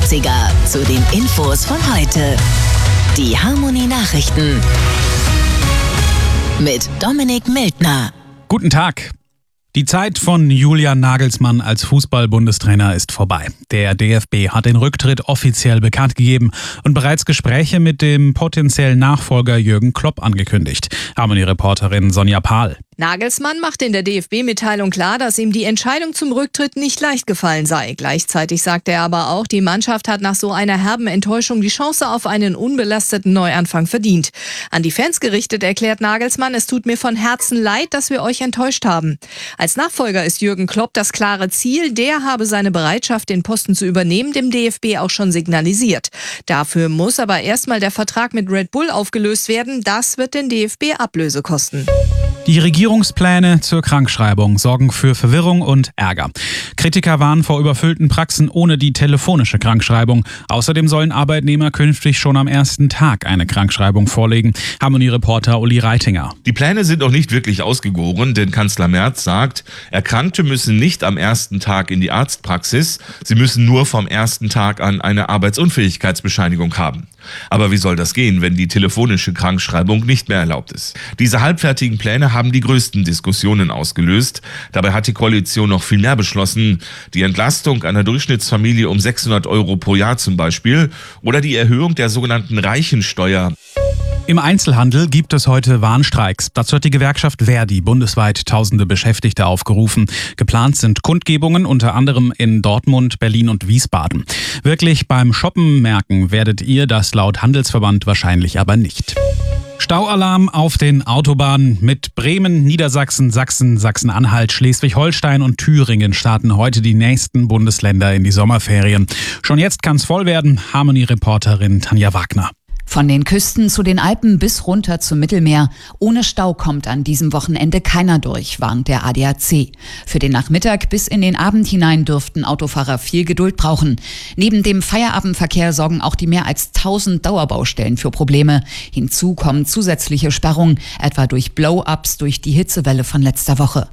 80er zu den Infos von heute. Die Harmonie Nachrichten mit Dominik Mildner. Guten Tag. Die Zeit von Julian Nagelsmann als Fußball-Bundestrainer ist vorbei. Der DFB hat den Rücktritt offiziell bekannt gegeben und bereits Gespräche mit dem potenziellen Nachfolger Jürgen Klopp angekündigt. Harmonie-Reporterin Sonja Pahl. Nagelsmann macht in der DFB-Mitteilung klar, dass ihm die Entscheidung zum Rücktritt nicht leicht gefallen sei. Gleichzeitig sagt er aber auch, die Mannschaft hat nach so einer herben Enttäuschung die Chance auf einen unbelasteten Neuanfang verdient. An die Fans gerichtet erklärt Nagelsmann, es tut mir von Herzen leid, dass wir euch enttäuscht haben. Als Nachfolger ist Jürgen Klopp das klare Ziel. Der habe seine Bereitschaft, den Posten zu übernehmen, dem DFB auch schon signalisiert. Dafür muss aber erstmal der Vertrag mit Red Bull aufgelöst werden. Das wird den DFB Ablöse kosten. Die Regierungspläne zur Krankschreibung sorgen für Verwirrung und Ärger. Kritiker warnen vor überfüllten Praxen ohne die telefonische Krankschreibung. Außerdem sollen Arbeitnehmer künftig schon am ersten Tag eine Krankschreibung vorlegen. Harmonie-Reporter Uli Reitinger. Die Pläne sind noch nicht wirklich ausgegoren, denn Kanzler Merz sagt, Erkrankte müssen nicht am ersten Tag in die Arztpraxis, sie müssen nur vom ersten Tag an eine Arbeitsunfähigkeitsbescheinigung haben. Aber wie soll das gehen, wenn die telefonische Krankschreibung nicht mehr erlaubt ist? Diese halbfertigen Pläne haben die größten Diskussionen ausgelöst. Dabei hat die Koalition noch viel mehr beschlossen. Die Entlastung einer Durchschnittsfamilie um 600 € pro Jahr zum Beispiel oder die Erhöhung der sogenannten Reichensteuer. Im Einzelhandel gibt es heute Warnstreiks. Dazu hat die Gewerkschaft Verdi bundesweit tausende Beschäftigte aufgerufen. Geplant sind Kundgebungen unter anderem in Dortmund, Berlin und Wiesbaden. Wirklich beim Shoppen merken werdet ihr das laut Handelsverband wahrscheinlich aber nicht. Staualarm auf den Autobahnen. Mit Bremen, Niedersachsen, Sachsen, Sachsen-Anhalt, Schleswig-Holstein und Thüringen starten heute die nächsten Bundesländer in die Sommerferien. Schon jetzt kann's voll werden. Harmonie-Reporterin Tanja Wagner. Von den Küsten zu den Alpen bis runter zum Mittelmeer. Ohne Stau kommt an diesem Wochenende keiner durch, warnt der ADAC. Für den Nachmittag bis in den Abend hinein dürften Autofahrer viel Geduld brauchen. Neben dem Feierabendverkehr sorgen auch die mehr als 1000 Dauerbaustellen für Probleme. Hinzu kommen zusätzliche Sperrungen, etwa durch Blow-ups durch die Hitzewelle von letzter Woche.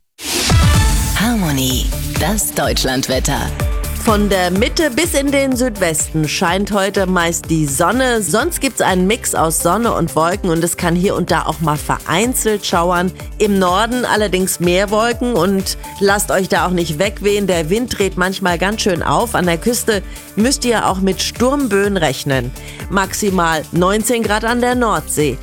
Harmonie, das Deutschlandwetter. Von der Mitte bis in den Südwesten scheint heute meist die Sonne. Sonst gibt's einen Mix aus Sonne und Wolken und es kann hier und da auch mal vereinzelt schauern. Im Norden allerdings mehr Wolken und lasst euch da auch nicht wegwehen. Der Wind dreht manchmal ganz schön auf. An der Küste müsst ihr auch mit Sturmböen rechnen. Maximal 19 Grad an der Nordsee,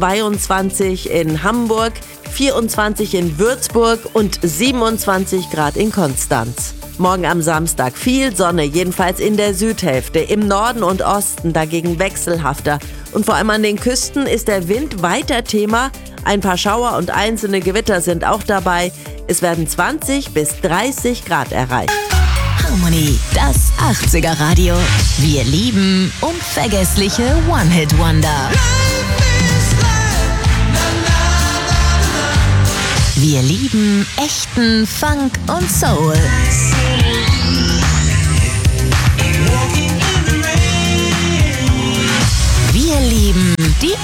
22 in Hamburg, 24 in Würzburg und 27 Grad in Konstanz. Morgen am Samstag viel Sonne, jedenfalls in der Südhälfte. Im Norden und Osten dagegen wechselhafter. Und vor allem an den Küsten ist der Wind weiter Thema. Ein paar Schauer und einzelne Gewitter sind auch dabei. Es werden 20 bis 30 Grad erreicht. Harmonie, das 80er Radio. Wir lieben unvergessliche One-Hit-Wonder. Wir lieben echten Funk und Soul.